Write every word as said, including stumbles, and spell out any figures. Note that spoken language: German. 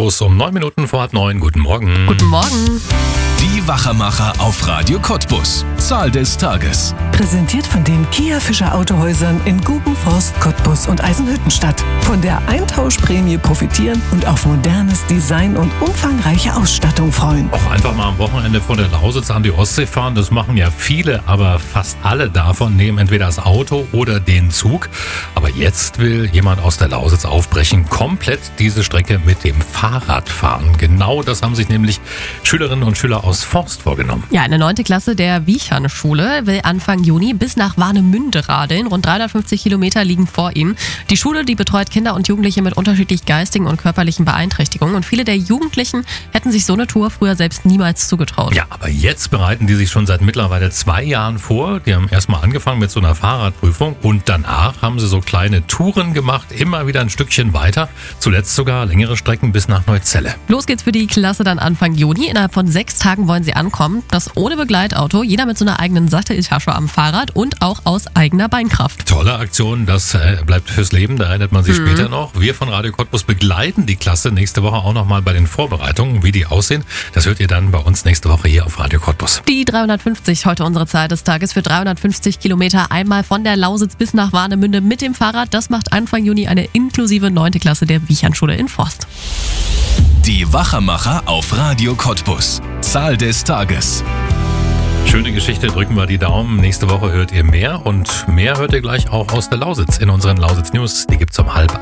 Cottbus um neun Minuten vor halb neun. Guten Morgen. Guten Morgen. Die Wachermacher auf Radio Cottbus. Zahl des Tages. Präsentiert von den Kia Fischer Autohäusern in Gubenforst, Cottbus und Eisenhüttenstadt. Von der Eintauschprämie profitieren und auf modernes Design und umfangreiche Ausstattung freuen. Auch einfach mal am Wochenende von der Lausitz an die Ostsee fahren. Das machen ja viele, aber fast alle davon nehmen entweder das Auto oder den Zug. Aber jetzt will jemand aus der Lausitz aufbrechen, komplett diese Strecke mit dem Fahrrad fahren. Genau das haben sich nämlich Schülerinnen und Schüler aus Forst vorgenommen. Ja, eine neunte Klasse der Wiechern-Schule will Anfang Juni bis nach Warnemünde radeln. Rund dreihundertfünfzig Kilometer liegen vor ihnen. Die Schule, die betreut Kinder und Jugendliche mit unterschiedlich geistigen und körperlichen Beeinträchtigungen. Und viele der Jugendlichen hätten sich so eine Tour früher selbst niemals zugetraut. Ja, aber jetzt bereiten die sich schon seit mittlerweile zwei Jahren vor. Die haben erstmal angefangen mit so einer Fahrradprüfung und danach haben sie so kleine Touren gemacht, immer wieder ein Stückchen weiter. Zuletzt sogar längere Strecken bis nach Neuzelle. Los geht's für die Klasse dann Anfang Juni. Innerhalb von sechs Tagen wollen sie ankommen. Das ohne Begleitauto, jeder mit so einer eigenen Satteltasche am Fahrrad und auch aus eigener Beinkraft. Tolle Aktion, das äh, bleibt fürs Leben, da erinnert man sich Mhm. später noch. Wir von Radio Cottbus begleiten die Klasse nächste Woche auch nochmal bei den Vorbereitungen, wie die aussehen. Das hört ihr dann bei uns nächste Woche hier auf Radio Cottbus. Die dreihundertfünfzig, heute unsere Zahl des Tages, für dreihundertfünfzig Kilometer einmal von der Lausitz bis nach Warnemünde mit dem Fahrrad. Das macht Anfang Juni eine inklusive neunte Klasse der Wiechern-Schule in Forst. Die Wachermacher auf Radio Cottbus. Zahl des Tages. Schöne Geschichte, drücken wir die Daumen. Nächste Woche hört ihr mehr und mehr hört ihr gleich auch aus der Lausitz in unseren Lausitz News. Die gibt's um halb